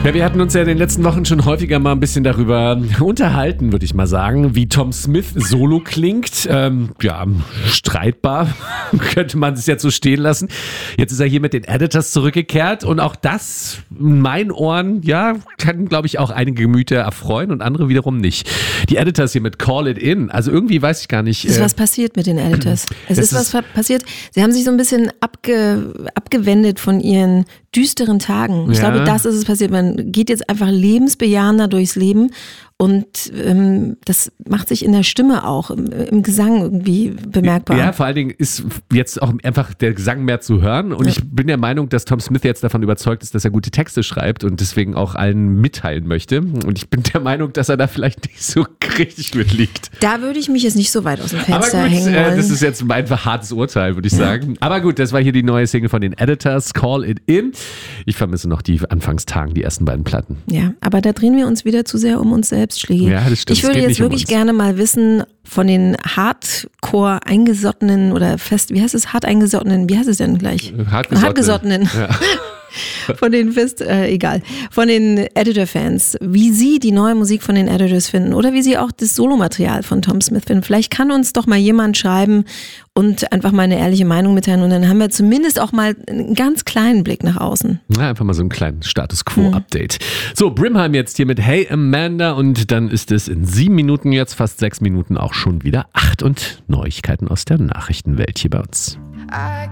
Ja, wir hatten uns ja in den letzten Wochen schon häufiger mal ein bisschen darüber unterhalten, würde ich mal sagen, wie Tom Smith solo klingt. Streitbar, könnte man es jetzt so stehen lassen. Jetzt ist er hier mit den Editors zurückgekehrt und auch das in meinen Ohren, ja, kann, glaube ich, auch einige Gemüter erfreuen und andere wiederum nicht. Die Editors hier mit Call It In, also irgendwie weiß ich gar nicht. Es ist was passiert mit den Editors. Es ist was passiert. Sie haben sich so ein bisschen abgewendet von ihren düsteren Tagen. Ich glaube, das ist es passiert. Man geht jetzt einfach lebensbejahender durchs Leben und das macht sich in der Stimme auch, im Gesang irgendwie bemerkbar. Ja, vor allen Dingen ist jetzt auch einfach der Gesang mehr zu hören und ich bin der Meinung, dass Tom Smith jetzt davon überzeugt ist, dass er gute Texte schreibt und deswegen auch allen mitteilen möchte und ich bin der Meinung, dass er da vielleicht nicht so richtig mit liegt. Da würde ich mich jetzt nicht so weit aus dem Fenster hängen wollen. Das ist jetzt mein hartes Urteil, würde ich sagen. Aber gut, das war hier die neue Single von den Editors, Call It In. Ich vermisse noch die Anfangstagen, die ersten beiden Platten. Ja, aber da drehen wir uns wieder zu sehr um uns selbst, Schlägi. Ja, das stimmt. Ich würde jetzt wirklich gerne mal wissen, von den Hardcore eingesottenen oder fest, wie heißt es, hart eingesottenen, wie heißt es denn gleich? Hartgesottenen. Ja. Von den von den Editor-Fans, wie sie die neue Musik von den Editors finden oder wie sie auch das Solomaterial von Tom Smith finden. Vielleicht kann uns doch mal jemand schreiben und einfach mal eine ehrliche Meinung mitteilen und dann haben wir zumindest auch mal einen ganz kleinen Blick nach außen. Ja, einfach mal so einen kleinen Status-Quo-Update. So, Brimheim jetzt hier mit Hey Amanda und dann ist es in 7 Minuten, jetzt fast 6 Minuten auch schon wieder 8 und Neuigkeiten aus der Nachrichtenwelt hier bei uns.